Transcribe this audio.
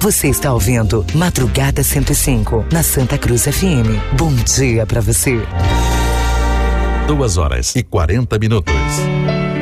Você está ouvindo Madrugada 105, na Santa Cruz FM. Bom dia pra você. 2h40.